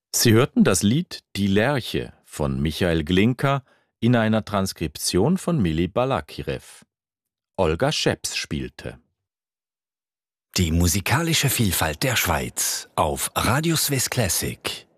Sie hörten das Lied Die Lerche von Michael Glinka in einer Transkription von Mili Balakirev. Olga Scheps spielte. Die musikalische Vielfalt der Schweiz auf Radio Swiss Classic.